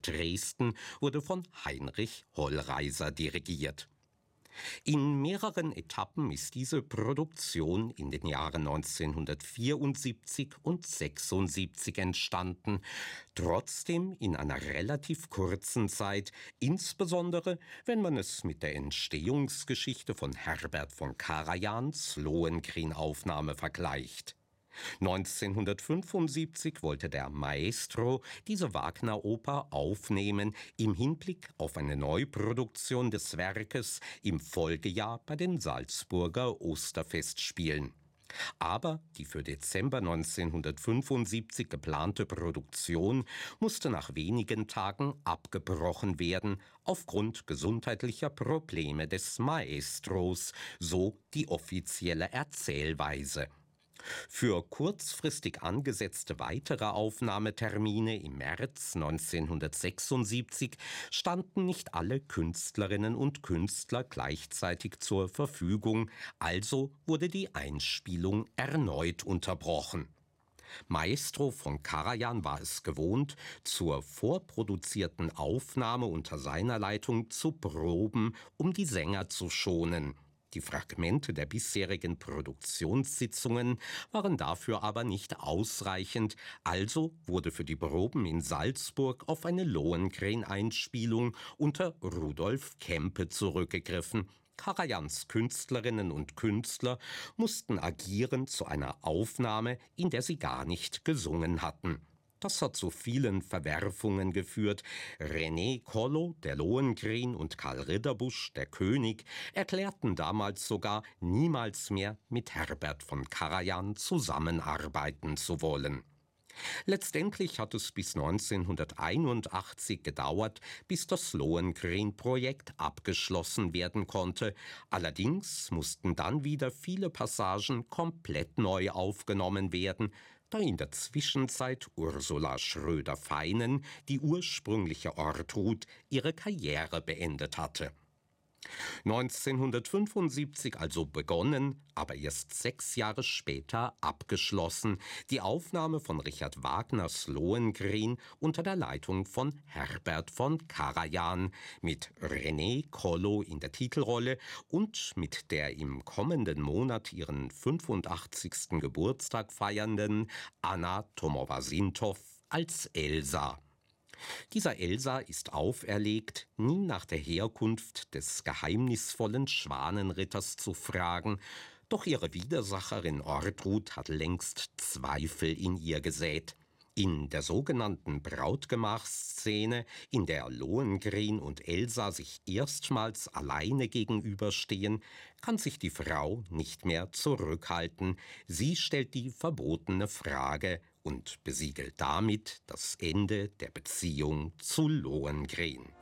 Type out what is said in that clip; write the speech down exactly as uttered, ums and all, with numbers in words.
Dresden wurde von Heinrich Hollreiser dirigiert. In mehreren Etappen ist diese Produktion in den Jahren neunzehnhundertvierundsiebzig und sechsundsiebzig entstanden, trotzdem in einer relativ kurzen Zeit, insbesondere wenn man es mit der Entstehungsgeschichte von Herbert von Karajans Lohengrin-Aufnahme vergleicht. neunzehnhundertfünfundsiebzig wollte der Maestro diese Wagner-Oper aufnehmen im Hinblick auf eine Neuproduktion des Werkes im Folgejahr bei den Salzburger Osterfestspielen. Aber die für Dezember neunzehnhundertfünfundsiebzig geplante Produktion musste nach wenigen Tagen abgebrochen werden, aufgrund gesundheitlicher Probleme des Maestros, so die offizielle Erzählweise. Für kurzfristig angesetzte weitere Aufnahmetermine im März neunzehnhundertsechsundsiebzig standen nicht alle Künstlerinnen und Künstler gleichzeitig zur Verfügung, also wurde die Einspielung erneut unterbrochen. Maestro von Karajan war es gewohnt, zur vorproduzierten Aufnahme unter seiner Leitung zu proben, um die Sänger zu schonen. Die Fragmente der bisherigen Produktionssitzungen waren dafür aber nicht ausreichend, also wurde für die Proben in Salzburg auf eine Lohengrin-Einspielung unter Rudolf Kempe zurückgegriffen. Karajans Künstlerinnen und Künstler mussten agieren zu einer Aufnahme, in der sie gar nicht gesungen hatten. Das hat zu vielen Verwerfungen geführt. René Collo, der Lohengrin, und Karl Ridderbusch, der König, erklärten damals sogar, niemals mehr mit Herbert von Karajan zusammenarbeiten zu wollen. Letztendlich hat es bis neunzehnhunderteinundachtzig gedauert, bis das Lohengrin-Projekt abgeschlossen werden konnte. Allerdings mussten dann wieder viele Passagen komplett neu aufgenommen werden, da in der Zwischenzeit Ursula Schröder-Feinen, die ursprüngliche Ortrud, ihre Karriere beendet hatte. neunzehnhundertfünfundsiebzig also begonnen, aber erst sechs Jahre später abgeschlossen, die Aufnahme von Richard Wagners Lohengrin unter der Leitung von Herbert von Karajan mit René Collo in der Titelrolle und mit der im kommenden Monat ihren fünfundachtzigsten Geburtstag feiernden Anna Tomowa-Sintow als Elsa. Dieser Elsa ist auferlegt, nie nach der Herkunft des geheimnisvollen Schwanenritters zu fragen, doch ihre Widersacherin Ortrud hat längst Zweifel in ihr gesät. In der sogenannten Brautgemachsszene, in der Lohengrin und Elsa sich erstmals alleine gegenüberstehen, kann sich die Frau nicht mehr zurückhalten. Sie stellt die verbotene Frage und besiegelt damit das Ende der Beziehung zu Lohengrin.